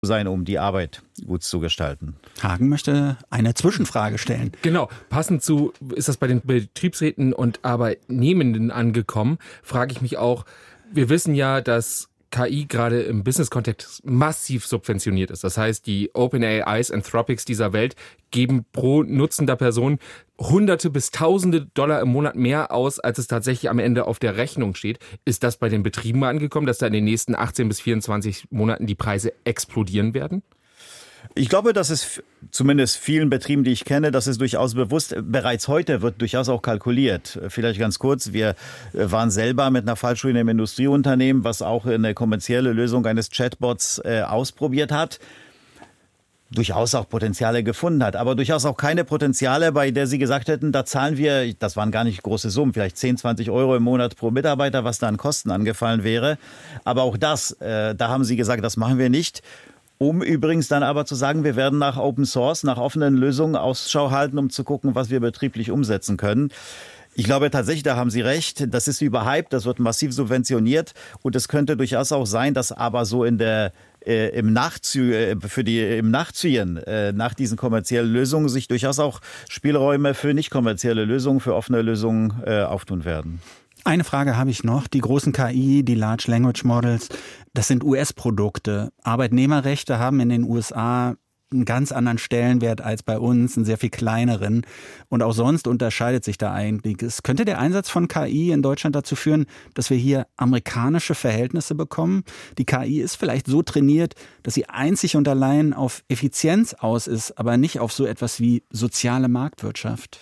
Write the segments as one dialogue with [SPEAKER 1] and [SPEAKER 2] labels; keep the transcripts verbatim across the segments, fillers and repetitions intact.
[SPEAKER 1] sein, um die Arbeit gut zu gestalten.
[SPEAKER 2] Hagen möchte eine Zwischenfrage stellen.
[SPEAKER 3] Genau, passend zu, ist das bei den Betriebsräten und Arbeitnehmenden angekommen, frage ich mich auch, wir wissen ja, dass K I gerade im Business-Kontext massiv subventioniert ist. Das heißt, die OpenAIs, Anthropics dieser Welt geben pro nutzender Person Hunderte bis Tausende Dollar im Monat mehr aus, als es tatsächlich am Ende auf der Rechnung steht. Ist das bei den Betrieben angekommen, dass da in den nächsten achtzehn bis vierundzwanzig Monaten die Preise explodieren werden?
[SPEAKER 1] Ich glaube, dass es zumindest vielen Betrieben, die ich kenne, das ist durchaus bewusst. Bereits heute wird durchaus auch kalkuliert. Vielleicht ganz kurz, wir waren selber mit einer Fallschule in einem Industrieunternehmen, was auch eine kommerzielle Lösung eines Chatbots äh, ausprobiert hat. Durchaus auch Potenziale gefunden hat, aber durchaus auch keine Potenziale, bei der sie gesagt hätten, da zahlen wir, das waren gar nicht große Summen, vielleicht zehn, zwanzig Euro im Monat pro Mitarbeiter, was da an Kosten angefallen wäre. Aber auch das, äh, da haben sie gesagt, das machen wir nicht. Um übrigens dann aber zu sagen, wir werden nach Open Source, nach offenen Lösungen Ausschau halten, um zu gucken, was wir betrieblich umsetzen können. Ich glaube tatsächlich, da haben Sie recht, das ist überhyped, das wird massiv subventioniert und es könnte durchaus auch sein, dass aber so in der äh, im Nachzü äh, für die im Nachziehen äh, nach diesen kommerziellen Lösungen sich durchaus auch Spielräume für nicht kommerzielle Lösungen, für offene Lösungen äh, auftun werden.
[SPEAKER 2] Eine Frage habe ich noch. Die großen K I, die Large Language Models, das sind U S-Produkte. Arbeitnehmerrechte haben in den U S A einen ganz anderen Stellenwert als bei uns, einen sehr viel kleineren. Und auch sonst unterscheidet sich da einiges. Könnte der Einsatz von K I in Deutschland dazu führen, dass wir hier amerikanische Verhältnisse bekommen? Die K I ist vielleicht so trainiert, dass sie einzig und allein auf Effizienz aus ist, aber nicht auf so etwas wie soziale Marktwirtschaft.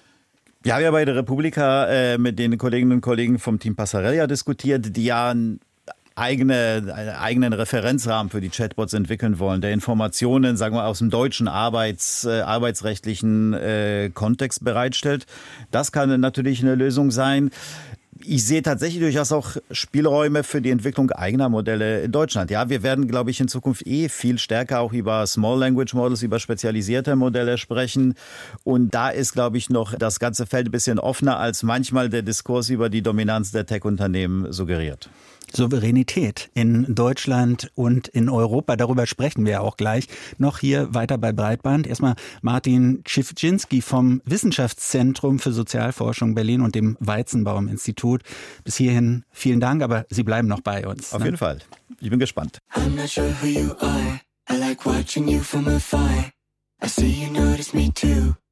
[SPEAKER 1] Ja, wir haben bei der Republika äh, mit den Kolleginnen und Kollegen vom Team Passarella diskutiert, die ja einen eigene, einen eigenen Referenzrahmen für die Chatbots entwickeln wollen, der Informationen, sagen wir, aus dem deutschen Arbeits, äh, arbeitsrechtlichen äh, Kontext bereitstellt. Das kann natürlich eine Lösung sein. Ich sehe tatsächlich durchaus auch Spielräume für die Entwicklung eigener Modelle in Deutschland. Ja, wir werden, glaube ich, in Zukunft eh viel stärker auch über Small Language Models, über spezialisierte Modelle sprechen. Und da ist, glaube ich, noch das ganze Feld ein bisschen offener, als manchmal der Diskurs über die Dominanz der Tech-Unternehmen suggeriert.
[SPEAKER 2] Souveränität in Deutschland und in Europa, darüber sprechen wir ja auch gleich. Noch hier weiter bei Breitband. Erstmal Martin Schiffczynski vom Wissenschaftszentrum für Sozialforschung Berlin und dem Weizenbaum-Institut. Bis hierhin vielen Dank, aber Sie bleiben noch bei uns.
[SPEAKER 1] Auf
[SPEAKER 2] ne?
[SPEAKER 1] jeden Fall. Ich bin gespannt.
[SPEAKER 4] I'm not sure who you are. I like watching you from afar. I see you notice me too.